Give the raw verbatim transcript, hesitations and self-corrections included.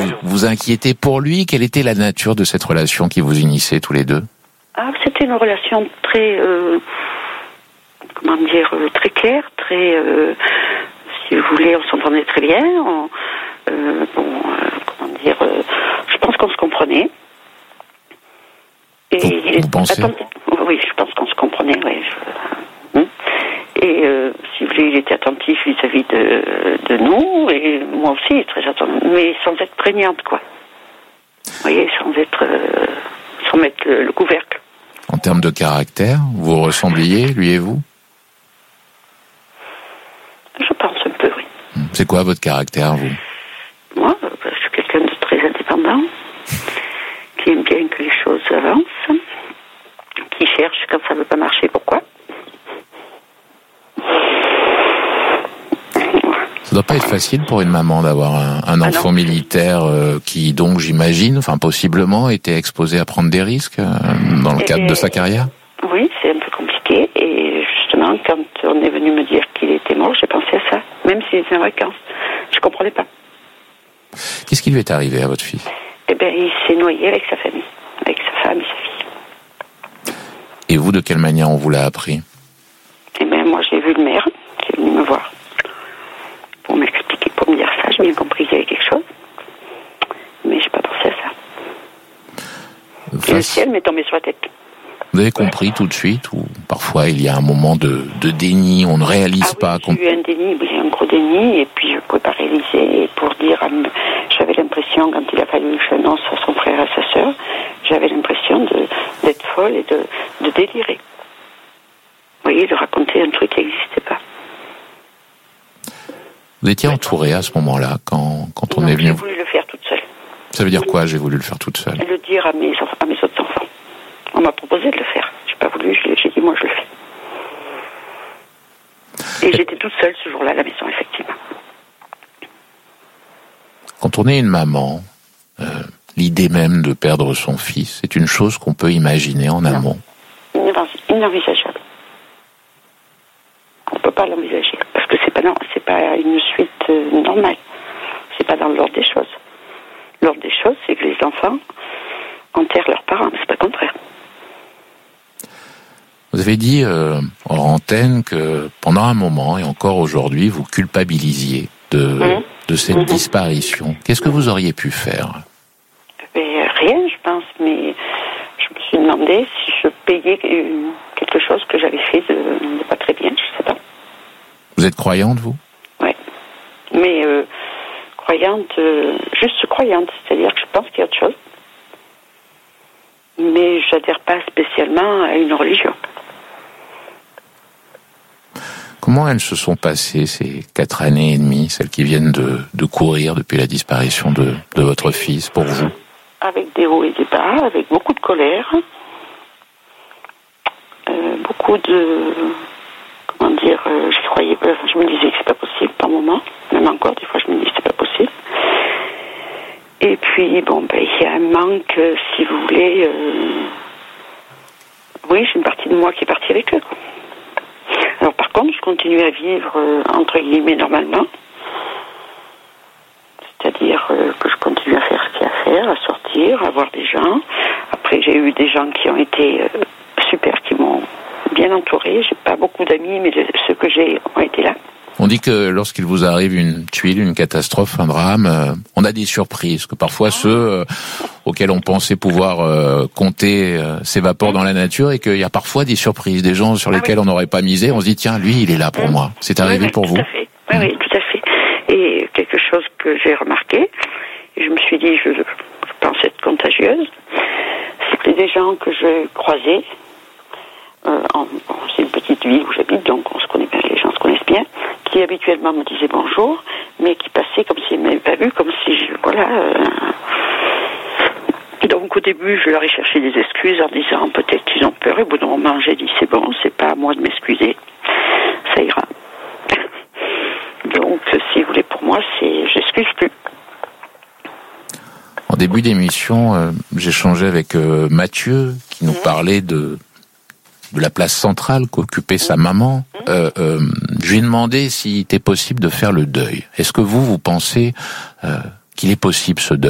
vous vous inquiétez pour lui. Quelle était la nature de cette relation qui vous unissait tous les deux? Ah, c'était une relation très, euh, comment dire, euh, très claire, très, euh, si vous voulez, on s'entendait très bien. On, euh, bon, euh, comment dire, euh, je pense qu'on se comprenait. Et vous, vous pensez? Attends, oui, je pense qu'on se comprenait, oui. Je, hein. Et euh, si vous voulez, il était attentif vis-à-vis de, de nous, et moi aussi, très attentif, mais sans être prégnante, quoi. Vous voyez, sans être, euh, sans mettre le, le couvercle. En termes de caractère, vous ressembliez, lui et vous? Je pense un peu, oui. C'est quoi votre caractère, vous? Moi, je suis quelqu'un de très indépendant, qui aime bien que les choses avancent, qui cherche quand ça ne veut pas marcher, pourquoi? Ça doit pas être facile pour une maman d'avoir un, un enfant ah militaire euh, qui, donc, j'imagine, enfin possiblement, était exposé à prendre des risques euh, dans le et cadre de sa carrière. Oui, c'est un peu compliqué. Et justement, quand on est venu me dire qu'il était mort, j'ai pensé à ça, même s'il était en vacances. Je comprenais pas. Qu'est-ce qui lui est arrivé à votre fils? Eh bien, il s'est noyé avec sa famille, avec sa femme et sa fille. Et vous, de quelle manière on vous l'a appris? Eh bien, moi, j'ai vu le maire qui est venu me voir pour m'expliquer, pour me dire ça. J'ai bien compris qu'il y avait quelque chose, mais je n'ai pas pensé à ça. Face... Et le ciel m'est tombé sur la tête. Vous avez compris ouais. tout de suite, ou parfois il y a un moment de, de déni, on ne réalise ah, pas. Oui, j'ai eu un déni, oui, un gros déni, et puis je ne pouvais pas réaliser. Et pour dire, j'avais l'impression, quand il a fallu que j'annonce à son frère et à sa sœur, j'avais l'impression de, d'être folle et de, de délirer. Vous voyez, de raconter un truc qui n'existait pas. Vous étiez entourée à ce moment-là, quand, quand on non, est venu... j'ai voulu le faire toute seule. Ça veut dire quoi, j'ai voulu le faire toute seule? Le dire à mes, à mes autres enfants. On m'a proposé de le faire. Je n'ai pas voulu, j'ai dit moi je le fais. Et j'étais toute seule ce jour-là à la maison, effectivement. Quand on est une maman, euh, l'idée même de perdre son fils, c'est une chose qu'on peut imaginer en amont. Inenvisageable. On ne peut pas l'envisager, parce que c'est pas, non, c'est pas une suite euh, normale. C'est pas dans l'ordre des choses. L'ordre des choses, c'est que les enfants enterrent leurs parents, mais c'est pas le contraire. Vous avez dit euh, hors antenne que pendant un moment, et encore aujourd'hui, vous culpabilisiez de, mmh. de cette mmh. disparition. Qu'est-ce que vous auriez pu faire? Mais rien, je pense, mais je me suis demandé si je payais une, quelque chose que j'avais fait de, de pas très bien, je sais pas. Vous êtes croyante, vous? Oui, mais euh, croyante, euh, juste croyante, c'est-à-dire que je pense qu'il y a autre chose, mais j'adhère pas spécialement à une religion. Comment elles se sont passées ces quatre années et demie, celles qui viennent de, de courir depuis la disparition de, de votre fils, pour vous? Avec des hauts et des bas, avec beaucoup de colère, euh, beaucoup de... Comment dire, euh, je croyais, euh, je me disais que c'est pas possible par moment, même encore, des fois je me dis que c'est pas possible. Et puis, bon, ben, il y a un manque, euh, si vous voulez, euh... oui, j'ai une partie de moi qui est partie avec eux, quoi. Alors par contre, je continue à vivre, euh, entre guillemets, normalement. C'est-à-dire euh, que je continue à faire ce qu'il y a à faire, à sortir, à voir des gens. Après, j'ai eu des gens qui ont été euh, super, qui m'ont bien entourée. J'ai pas beaucoup d'amis, mais ceux que j'ai ont été là. On dit que lorsqu'il vous arrive une tuile, une catastrophe, un drame, euh, on a des surprises, que parfois ah. ceux euh, auxquels on pensait pouvoir euh, compter euh, s'évaporent dans la nature, et qu'il y a parfois des surprises, des gens sur lesquels ah oui. on n'aurait pas misé. On se dit, tiens, lui, il est là pour mmh. moi. C'est arrivé oui, pour tout vous? À fait. Oui, mmh. oui, tout à fait. Et quelque chose que j'ai remarqué, et je me suis dit, je, je pense être contagieuse, c'était des gens que je croisais. Euh, en, bon, c'est une petite ville où j'habite, donc on se connaît bien, les gens se connaissent bien, qui habituellement me disaient bonjour, mais qui passaient comme s'ils ne m'avaient pas vu, comme si je, voilà. Euh... Donc au début, je leur ai cherché des excuses en disant peut-être qu'ils ont peur, et au bout d'un moment, j'ai dit c'est bon, c'est pas à moi de m'excuser, ça ira. Donc, si vous voulez, pour moi, c'est j'excuse plus. En début d'émission, euh, j'échangeais avec euh, Mathieu, qui nous mmh. parlait de de la place centrale qu'occupait sa maman. Euh, euh, je lui ai demandé s'il était possible de faire le deuil. Est-ce que vous, vous pensez euh, qu'il est possible ce deuil?